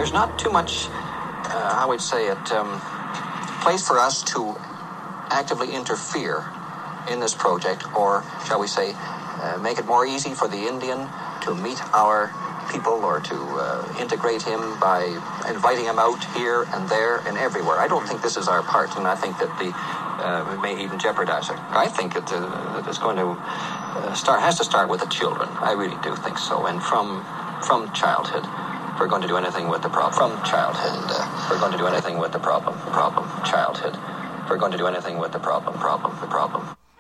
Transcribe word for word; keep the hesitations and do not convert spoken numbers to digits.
there's not too much, uh, I would say, it um, place for us to actively interfere in this project, or shall we say, uh, make it more easy for the Indian to meet our people, or to uh, integrate him by inviting him out here and there and everywhere. I don't think this is our part, and I think that the uh, it may even jeopardize it. I think it, uh, it is going to uh, start has to start with the children. I really do think so, and from from childhood. If we're going to do anything with the problem, from childhood, and uh, we're going to do anything with the problem, problem, childhood. If we're going to do anything with the problem, problem, the problem.